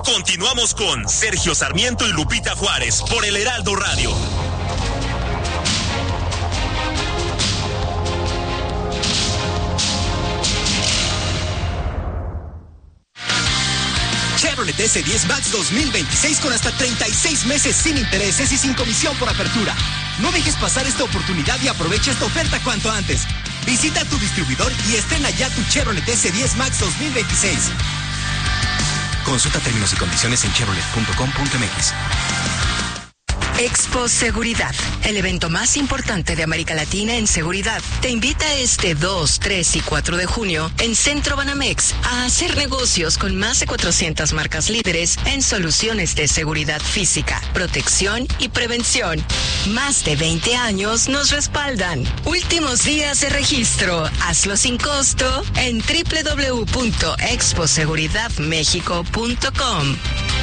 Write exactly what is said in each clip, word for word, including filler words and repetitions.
Continuamos con Sergio Sarmiento y Lupita Juárez por el Heraldo Radio. Chevrolet S diez Max dos mil veintiséis con hasta treinta y seis meses sin intereses y sin comisión por apertura. No dejes pasar esta oportunidad y aprovecha esta oferta cuanto antes. Visita tu distribuidor y estrena ya tu Chevrolet S diez Max dos mil veintiséis. Consulta términos y condiciones en chevrolet punto com punto m x. Expo Seguridad, el evento más importante de América Latina en seguridad, te invita este dos, tres y cuatro de junio en Centro Banamex a hacer negocios con más de cuatrocientas marcas líderes en soluciones de seguridad física, protección y prevención. Más de veinte años nos respaldan. Últimos días de registro. Hazlo sin costo en doble u doble u doble u punto expo seguridad mexico punto com.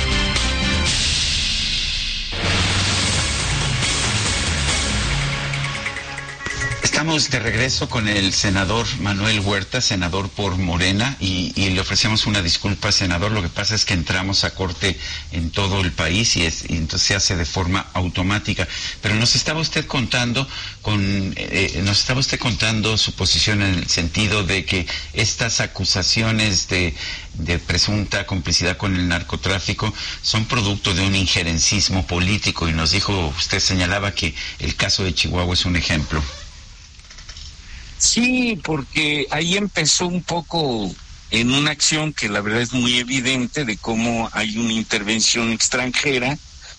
Estamos de regreso con el senador Manuel Huerta, senador por Morena, y, y le ofrecemos una disculpa, senador. Lo que pasa es que entramos a corte en todo el país y, es, y entonces se hace de forma automática. Pero nos estaba usted contando con, eh, nos estaba usted contando su posición en el sentido de que estas acusaciones de, de presunta complicidad con el narcotráfico son producto de un injerencismo político, y nos dijo, usted señalaba que el caso de Chihuahua es un ejemplo. Sí, porque ahí empezó un poco en una acción que la verdad es muy evidente de cómo hay una intervención extranjera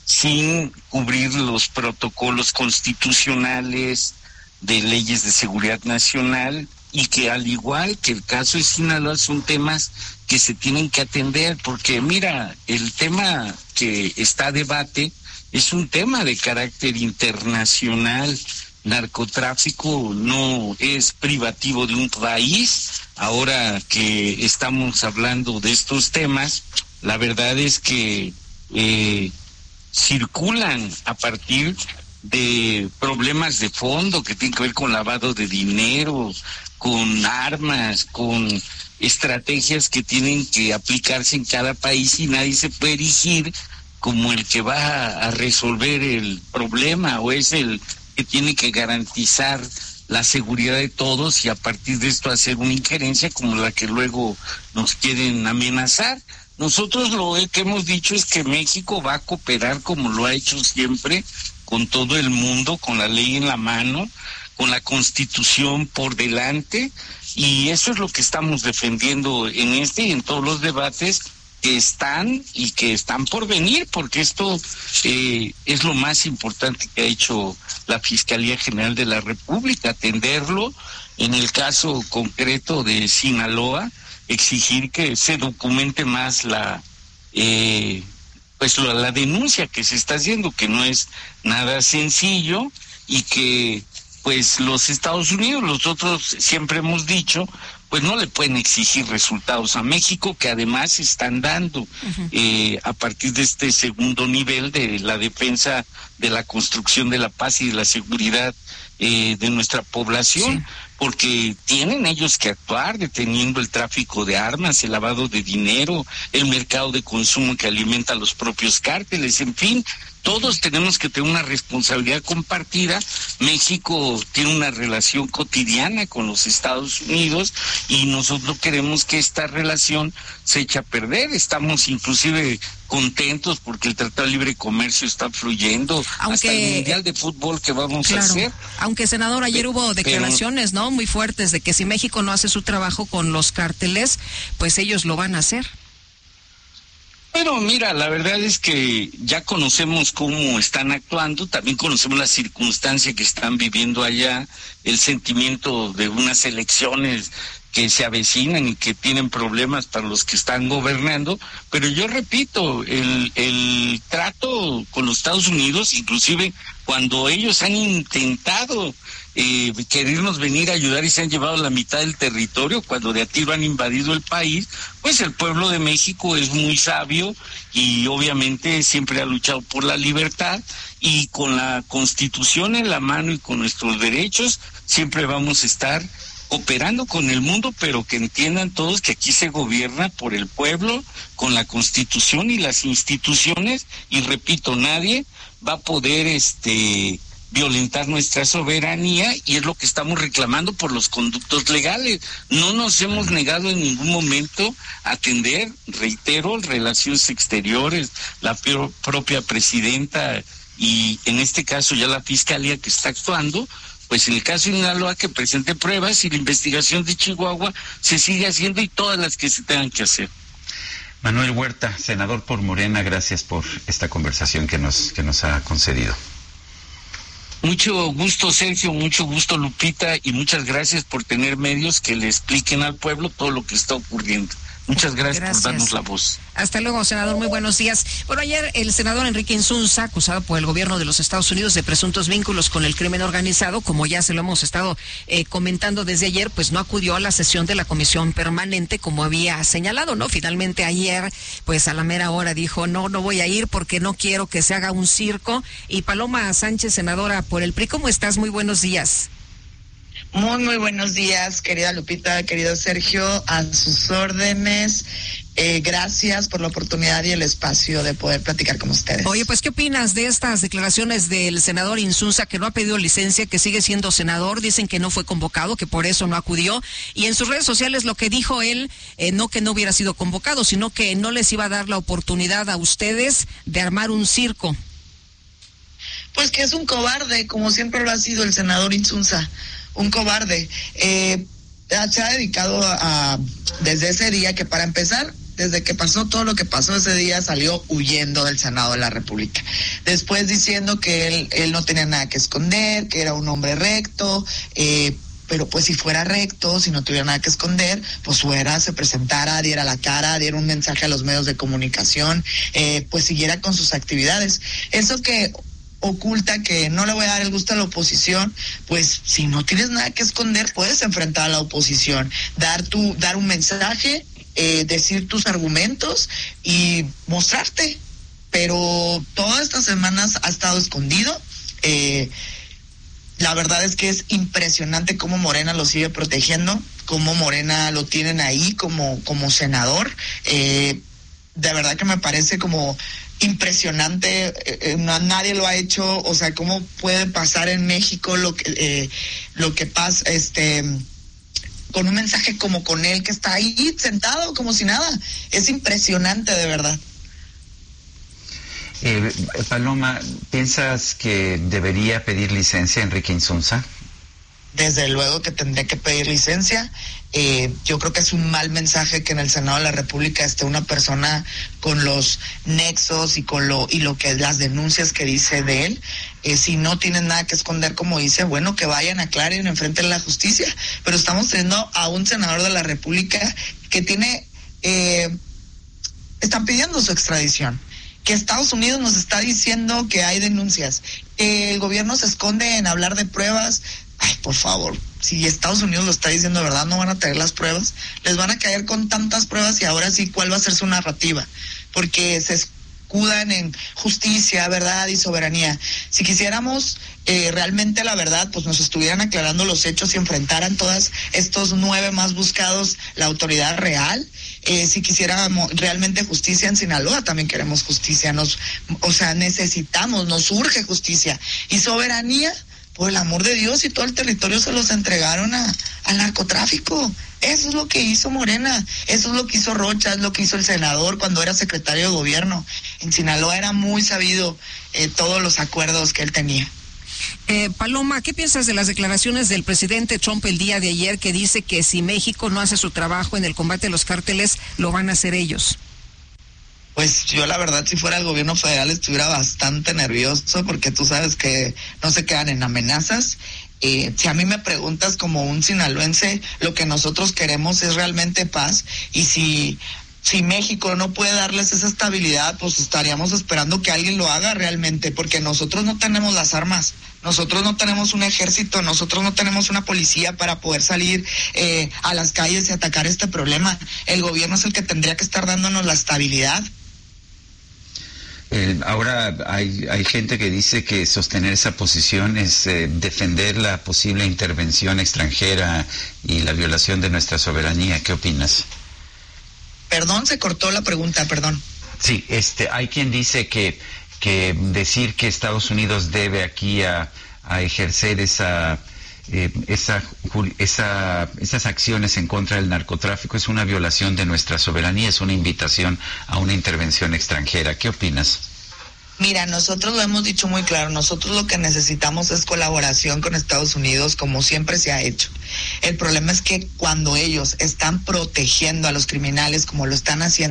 sin cubrir los protocolos constitucionales de leyes de seguridad nacional, y que al igual que el caso de Sinaloa son temas que se tienen que atender, porque mira, el tema que está a debate es un tema de carácter internacional. Narcotráfico no es privativo de un país. Ahora que estamos hablando de estos temas, la verdad es que eh, circulan a partir de problemas de fondo que tienen que ver con lavado de dinero, con armas, con estrategias que tienen que aplicarse en cada país, y nadie se puede erigir como el que va a resolver el problema o es el que tiene que garantizar la seguridad de todos, y a partir de esto hacer una injerencia como la que luego nos quieren amenazar. Nosotros lo que hemos dicho es que México va a cooperar como lo ha hecho siempre con todo el mundo, con la ley en la mano, con la Constitución por delante, y eso es lo que estamos defendiendo en este y en todos los debates que están y que están por venir, porque esto eh, es lo más importante que ha hecho la Fiscalía General de la República, atenderlo. En el caso concreto de Sinaloa, exigir que se documente más la eh, pues la, la denuncia que se está haciendo, que no es nada sencillo, y que pues los Estados Unidos, nosotros siempre hemos dicho, pues no le pueden exigir resultados a México, que además están dando uh-huh. eh, a partir de este segundo nivel de la defensa de la construcción de la paz y de la seguridad eh, de nuestra población, sí. Porque tienen ellos que actuar deteniendo el tráfico de armas, el lavado de dinero, el mercado de consumo que alimenta a los propios cárteles, en fin. Todos tenemos que tener una responsabilidad compartida. México tiene una relación cotidiana con los Estados Unidos y nosotros queremos que esta relación se eche a perder. Estamos inclusive contentos porque el Tratado de Libre Comercio está fluyendo, aunque, hasta el Mundial de Fútbol que vamos claro, a hacer. Aunque, senador, ayer hubo declaraciones, pero, ¿no?, muy fuertes de que si México no hace su trabajo con los cárteles, pues ellos lo van a hacer. Pero mira, la verdad es que ya conocemos cómo están actuando, también conocemos la circunstancia que están viviendo allá, el sentimiento de unas elecciones que se avecinan y que tienen problemas para los que están gobernando, pero yo repito, el, el trato con los Estados Unidos, inclusive cuando ellos han intentado eh, querernos venir a ayudar y se han llevado la mitad del territorio, cuando de a tiro han invadido el país, pues el pueblo de México es muy sabio y obviamente siempre ha luchado por la libertad, y con la Constitución en la mano y con nuestros derechos siempre vamos a estar cooperando con el mundo, pero que entiendan todos que aquí se gobierna por el pueblo, con la Constitución y las instituciones, y repito, nadie va a poder este violentar nuestra soberanía, y es lo que estamos reclamando por los conductos legales. No nos hemos negado en ningún momento a atender, reitero, relaciones exteriores, la pro- propia presidenta y en este caso ya la fiscalía que está actuando, pues en el caso de Sinaloa que presente pruebas y la investigación de Chihuahua se sigue haciendo y todas las que se tengan que hacer. Manuel Huerta, senador por Morena, gracias por esta conversación que nos, que nos ha concedido. Mucho gusto, Sergio, mucho gusto, Lupita, y muchas gracias por tener medios que le expliquen al pueblo todo lo que está ocurriendo. Muchas gracias, gracias por darnos la voz. Hasta luego, senador, muy buenos días. Bueno, ayer el senador Enrique Insunza, acusado por el gobierno de los Estados Unidos de presuntos vínculos con el crimen organizado, como ya se lo hemos estado eh, comentando desde ayer, pues no acudió a la sesión de la comisión permanente como había señalado, ¿no? Finalmente ayer, pues a la mera hora dijo, no, no voy a ir porque no quiero que se haga un circo. Y Paloma Sánchez, senadora por el P R I, ¿cómo estás? Muy buenos días. Muy, muy buenos días, querida Lupita, querido Sergio, a sus órdenes. Eh, gracias por la oportunidad y el espacio de poder platicar con ustedes. Oye, pues, ¿qué opinas de estas declaraciones del senador Insunza, que no ha pedido licencia, que sigue siendo senador? Dicen que no fue convocado, que por eso no acudió. Y en sus redes sociales lo que dijo él, eh, no que no hubiera sido convocado, sino que no les iba a dar la oportunidad a ustedes de armar un circo. Pues que es un cobarde, como siempre lo ha sido el senador Insunza. Un cobarde. Eh, se ha dedicado a, a, desde ese día, que para empezar, desde que pasó todo lo que pasó ese día, salió huyendo del Senado de la República. Después diciendo que él, él no tenía nada que esconder, que era un hombre recto, eh, pero pues si fuera recto, si no tuviera nada que esconder, pues fuera, se presentara, diera la cara, diera un mensaje a los medios de comunicación, eh, pues siguiera con sus actividades. Eso que oculta, que no le voy a dar el gusto a la oposición, pues si no tienes nada que esconder, puedes enfrentar a la oposición, dar tu, dar un mensaje, eh, decir tus argumentos y mostrarte. Pero todas estas semanas ha estado escondido. Eh, la verdad es que es impresionante cómo Morena lo sigue protegiendo, cómo Morena lo tienen ahí como, como senador. Eh, de verdad que me parece como impresionante, eh, no, nadie lo ha hecho, o sea, cómo puede pasar en México lo que eh, lo que pasa, este, con un mensaje como con él, que está ahí sentado como si nada. Es impresionante, de verdad. Eh, Paloma, ¿piensas que debería pedir licencia Enrique Insunza? Desde luego que tendría que pedir licencia. Eh, yo creo que es un mal mensaje que en el Senado de la República esté una persona con los nexos y con lo y lo que las denuncias que dice de él. Eh, si no tienen nada que esconder, como dice, bueno, que vayan, aclaren, enfrenten la justicia. Pero estamos teniendo a un senador de la República que tiene, eh, están pidiendo su extradición, que Estados Unidos nos está diciendo que hay denuncias, que el gobierno se esconde en hablar de pruebas. Ay, por favor, si Estados Unidos lo está diciendo de verdad, no van a traer las pruebas, les van a caer con tantas pruebas, y ahora sí, ¿cuál va a ser su narrativa? Porque se escudan en justicia, verdad y soberanía. Si quisiéramos eh, realmente la verdad, pues nos estuvieran aclarando los hechos y enfrentaran todos estos nueve más buscados la autoridad real. Eh, si quisiéramos realmente justicia en Sinaloa, también queremos justicia, nos, o sea, necesitamos, nos urge justicia y soberanía. Por el amor de Dios, y todo el territorio se los entregaron a, al narcotráfico. Eso es lo que hizo Morena, eso es lo que hizo Rocha, es lo que hizo el senador cuando era secretario de gobierno. En Sinaloa era muy sabido eh, todos los acuerdos que él tenía. Eh, Paloma, ¿qué piensas de las declaraciones del presidente Trump el día de ayer, que dice que si México no hace su trabajo en el combate a los cárteles, lo van a hacer ellos? Pues yo la verdad, si fuera el gobierno federal, estuviera bastante nervioso, porque tú sabes que no se quedan en amenazas. Eh, si a mí me preguntas como un sinaloense, lo que nosotros queremos es realmente paz, y si si México no puede darles esa estabilidad, pues estaríamos esperando que alguien lo haga realmente, porque nosotros no tenemos las armas, nosotros no tenemos un ejército, nosotros no tenemos una policía para poder salir eh, a las calles y atacar este problema. El gobierno es el que tendría que estar dándonos la estabilidad. El, ahora hay, hay gente que dice que sostener esa posición es eh, defender la posible intervención extranjera y la violación de nuestra soberanía. ¿Qué opinas? Perdón, se cortó la pregunta, perdón. Sí, este, hay quien dice que, que decir que Estados Unidos debe aquí a, a ejercer esa, eh, esa, esa, esas acciones en contra del narcotráfico es una violación de nuestra soberanía, es una invitación a una intervención extranjera. ¿Qué opinas? Mira, nosotros lo hemos dicho muy claro, nosotros lo que necesitamos es colaboración con Estados Unidos, como siempre se ha hecho. El problema es que cuando ellos están protegiendo a los criminales, como lo están haciendo,